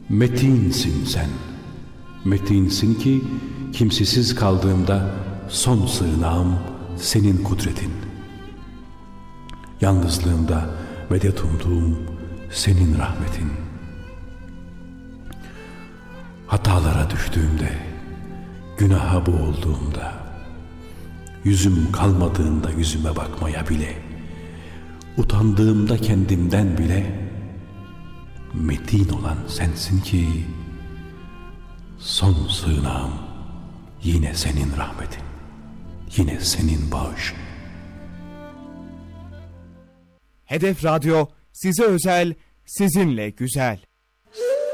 Metinsin sen, metinsin ki kimsesiz kaldığımda son sığınağım senin kudretin. Yalnızlığımda medet umduğum senin rahmetin. Hatalara düştüğümde, günaha boğulduğumda, yüzüm kalmadığında yüzüme bakmaya bile, utandığımda kendimden bile, metin olan sensin ki, son sığınağım yine senin rahmetin, yine senin bağış. Hedef Radyo size özel, sizinle güzel.